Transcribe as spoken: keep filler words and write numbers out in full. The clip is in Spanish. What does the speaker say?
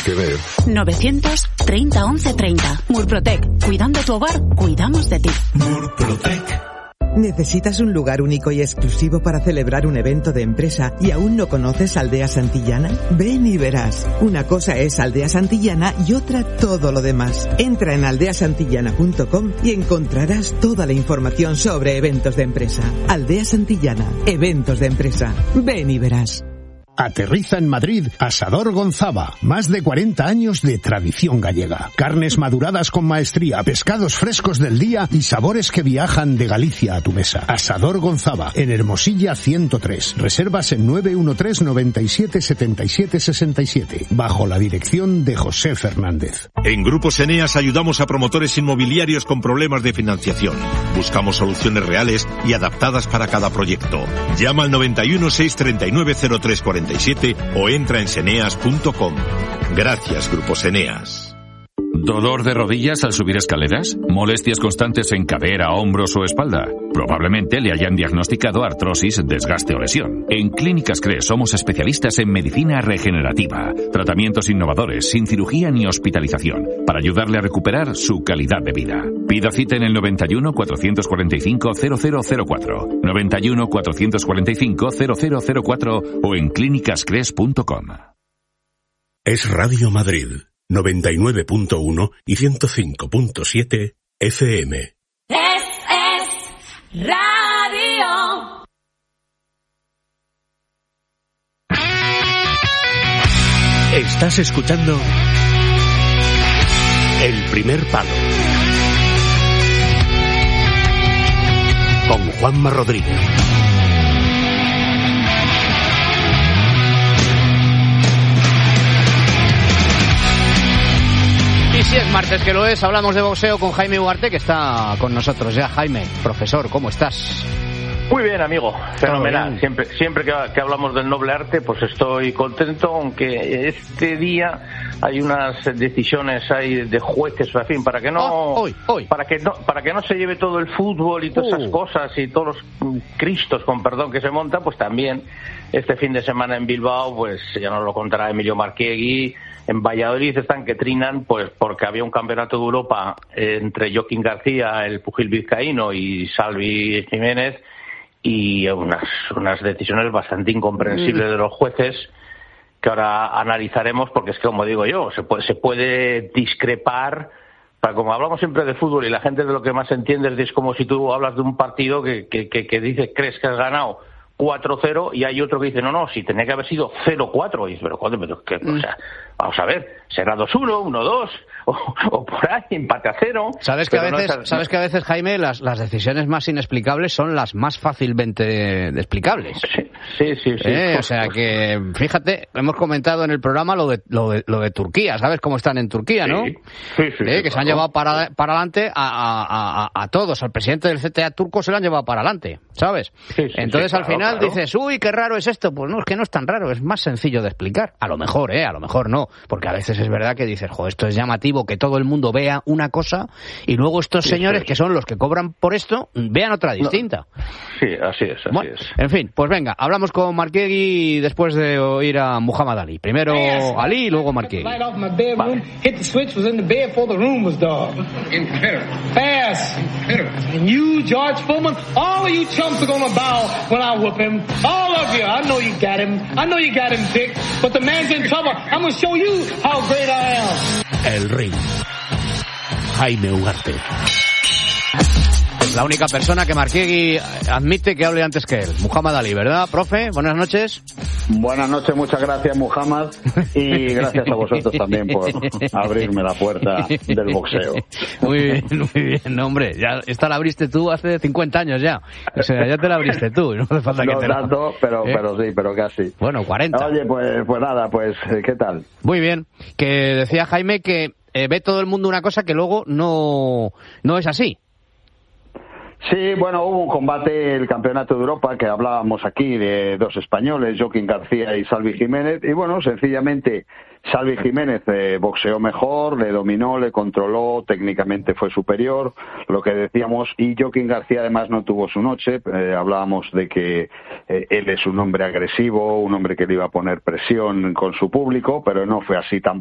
que ver. novecientos treinta once treinta. Murprotec. Cuidando tu hogar, cuidamos de ti. Murprotec. ¿Necesitas un lugar único y exclusivo para celebrar un evento de empresa y aún no conoces Aldea Santillana? Ven y verás. Una cosa es Aldea Santillana y otra todo lo demás. Entra en aldea santillana punto com y encontrarás toda la información sobre eventos de empresa. Aldea Santillana, eventos de empresa. Ven y verás. Aterriza en Madrid Asador Gonzava. Más de cuarenta años de tradición gallega. Carnes maduradas con maestría, pescados frescos del día y sabores que viajan de Galicia a tu mesa. Asador Gonzava, en Hermosilla ciento tres. Reservas en nueve uno tres, noventa y siete, setenta y siete, sesenta y siete. Bajo la dirección de José Fernández. En Grupos Eneas ayudamos a promotores inmobiliarios con problemas de financiación. Buscamos soluciones reales y adaptadas para cada proyecto. Llama al noventa y uno, seiscientos treinta y nueve, cero tres cuarenta y siete o entra en seneas punto com. Gracias, Grupos Eneas. ¿Dolor de rodillas al subir escaleras? ¿Molestias constantes en cadera, hombros o espalda? Probablemente le hayan diagnosticado artrosis, desgaste o lesión. En Clínicas C R E somos especialistas en medicina regenerativa, tratamientos innovadores, sin cirugía ni hospitalización, para ayudarle a recuperar su calidad de vida. Pida cita en el noventa y uno, cuatrocientos cuarenta y cinco, cero cero cero cuatro, noventa y uno, cuatrocientos cuarenta y cinco, cero cero cero cuatro o en clínicas cres punto com. Es Radio Madrid, noventa y nueve punto uno y ciento cinco punto siete F M. Es, es radio. Estás escuchando El Primer Palo con Juanma Rodríguez. Y si es martes, que lo es, hablamos de boxeo con Jaime Ugarte, que está con nosotros ya. Jaime, profesor, ¿cómo estás? Muy bien, amigo, fenomenal. Siempre, siempre que, que hablamos del noble arte, pues estoy contento, aunque este día hay unas decisiones ahí de jueces, en fin, para que no, oh, hoy, hoy. para que no, para que no se lleve todo el fútbol y todas uh. esas cosas y todos los cristos, con perdón, que se montan, pues también este fin de semana en Bilbao, pues ya nos lo contará Emilio Marquiegui. En Valladolid están que trinan, pues porque había un campeonato de Europa entre Joaquín García, el pugil vizcaíno, y Salvi Jiménez, y unas, unas decisiones bastante incomprensibles mm. de los jueces, que ahora analizaremos, porque es que, como digo yo, se puede, se puede discrepar, para como hablamos siempre de fútbol y la gente de lo que más entiende es como si tú hablas de un partido que, que, que, que dices, crees que has ganado cuatro cero y hay otro que dice, no, no, si tenía que haber sido cero cuatro. Y dices, pero joder, pero ¿qué? O sea, vamos a ver, será dos uno, uno dos, o, o por ahí, empate a cero. Sabes que a veces, no es... sabes que a veces, Jaime, las, las decisiones más inexplicables son las más fácilmente explicables. Sí, sí, sí. sí. Eh, o sea que, fíjate, hemos comentado en el programa lo de, lo de, lo de Turquía, ¿sabes cómo están en Turquía, no? Sí, sí, sí, eh, sí, que se han llevado para, para adelante a, a, a, a todos, al presidente del C T A turco se lo han llevado para adelante, ¿sabes? Sí, sí, Entonces, sí, claro, al final claro. dices, uy, qué raro es esto. Pues no, es que no es tan raro, es más sencillo de explicar. A lo mejor, ¿eh? A lo mejor no. Porque a veces es verdad que dices, jo, esto es llamativo que todo el mundo vea una cosa y luego estos sí, señores, sí. que son los que cobran por esto, vean otra distinta. No. Sí, así es, así bueno, es. En fin, pues venga, hablamos con Marquiegui después de oír a Muhammad Ali. Primero Ali y luego Marquiegui. Vale. Hit the switch, was in the bed before the room was dark. Incredible. Fast. Incredible. And you, George Foreman, all of you chumps are gonna bow when I whoop him. All of you. I know you got him. I know you got him, Dick. But the man's in trouble. I'm gonna show you how great I am. El Ring. Jaime Ugarte. La única persona que Marquiegui admite que hable antes que él. Muhammad Ali, ¿verdad, profe? Buenas noches. Buenas noches, muchas gracias, Muhammad, y gracias a vosotros también por abrirme la puerta del boxeo. Muy bien, muy bien, hombre, ya esta la abriste tú hace cincuenta años ya. O sea, ya te la abriste tú, no hace falta que no te la... tanto, pero, ¿Eh? pero sí, pero casi. Bueno, cuarenta. Oye, pues, pues nada, pues, ¿qué tal? Muy bien, que decía Jaime que eh, ve todo el mundo una cosa que luego no, no es así. Sí, bueno, hubo un combate, el Campeonato de Europa, que hablábamos aquí de dos españoles, Joaquín García y Salvi Jiménez, y bueno, sencillamente Salvi Jiménez eh, boxeó mejor, le dominó, le controló, técnicamente fue superior, lo que decíamos, y Joaquín García además no tuvo su noche, eh, hablábamos de que eh, él es un hombre agresivo, un hombre que le iba a poner presión con su público, pero no fue así tampoco.